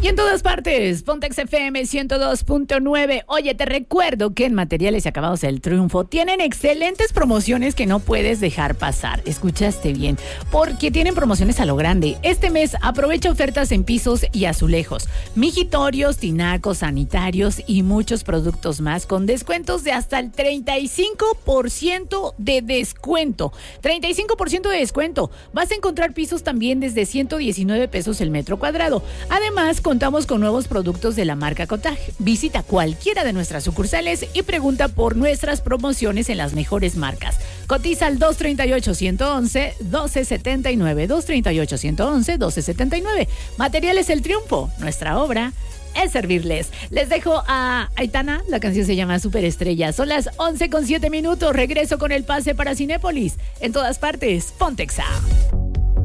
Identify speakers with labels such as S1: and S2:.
S1: Y en todas partes, Pontex FM 102.9. Oye, te recuerdo que en Materiales Acabados El Triunfo tienen excelentes promociones que no puedes dejar pasar. Escuchaste bien, porque tienen promociones a lo grande. Este mes aprovecha ofertas en pisos y azulejos, mijitorios, tinacos, sanitarios y muchos productos más con descuentos de hasta el 35% de descuento. 35% de descuento. Vas a encontrar pisos también desde 119 pesos el metro cuadrado. Además, contamos con nuevos productos de la marca Cottage. Visita cualquiera de nuestras sucursales y pregunta por nuestras promociones en las mejores marcas. Cotiza al 238-111-1279, 238-111-1279. Materiales El Triunfo, nuestra obra es servirles. Les dejo a Aitana, la canción se llama Superestrella. Son las 11:07. Regreso con el pase para Cinépolis. En todas partes, Pontexa.